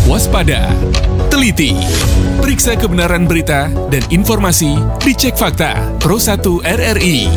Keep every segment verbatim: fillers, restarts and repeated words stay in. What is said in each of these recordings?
Waspada, teliti, periksa kebenaran berita dan informasi di Cek Fakta Pro satu R R I.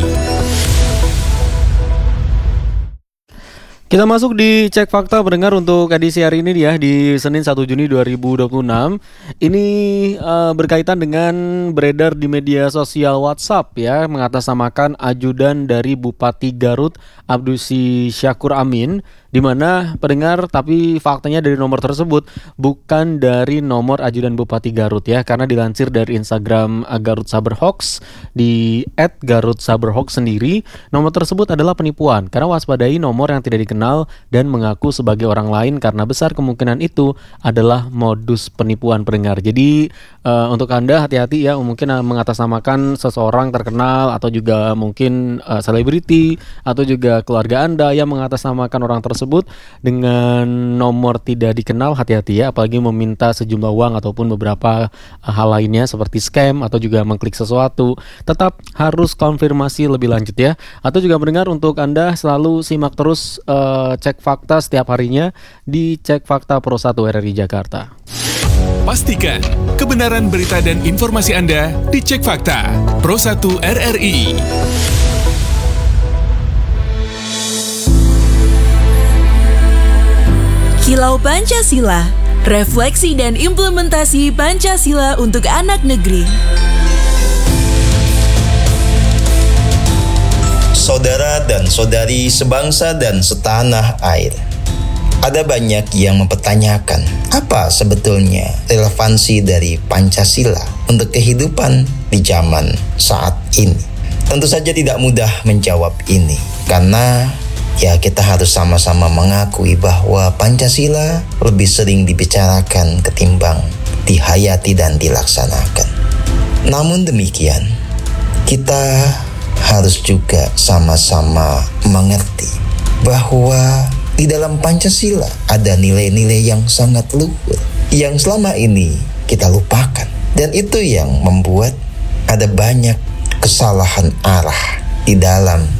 Kita masuk di Cek Fakta pendengar untuk edisi hari ini ya, di Senin satu Juni dua ribu dua puluh enam. Ini uh, berkaitan dengan beredar di media sosial WhatsApp ya, mengatasnamakan ajudan dari Bupati Garut Abdusi Syakur Amin, di mana pendengar, tapi faktanya dari nomor tersebut bukan dari nomor ajudan Bupati Garut ya, karena dilansir dari Instagram Garut Saberhoax di et garut saberhoax sendiri, nomor tersebut adalah penipuan karena waspadai nomor yang tidak dikenal dan mengaku sebagai orang lain karena besar kemungkinan itu adalah modus penipuan pendengar. Jadi uh, untuk Anda hati-hati ya, mungkin uh, mengatasnamakan seseorang terkenal atau juga mungkin uh, selebriti atau juga keluarga Anda yang mengatasnamakan orang tersebut dengan nomor tidak dikenal. Hati-hati ya, apalagi meminta sejumlah uang ataupun beberapa uh, hal lainnya seperti scam atau juga mengklik sesuatu. Tetap harus konfirmasi lebih lanjut ya. Atau juga mendengar, untuk Anda selalu simak terus uh, Cek Fakta setiap harinya di Cek Fakta Pro satu R R I Jakarta. Pastikan kebenaran berita dan informasi Anda di Cek Fakta Pro satu R R I. Kilau Pancasila, refleksi dan implementasi Pancasila untuk anak negeri. Saudara dan saudari sebangsa dan setanah air, ada banyak yang mempertanyakan apa sebetulnya relevansi dari Pancasila untuk kehidupan di zaman saat ini. Tentu saja tidak mudah menjawab ini, karena ya kita harus sama-sama mengakui bahwa Pancasila lebih sering dibicarakan ketimbang dihayati dan dilaksanakan. Namun demikian, kita harus juga sama-sama mengerti bahwa di dalam Pancasila ada nilai-nilai yang sangat luhur yang selama ini kita lupakan, dan itu yang membuat ada banyak kesalahan arah di dalam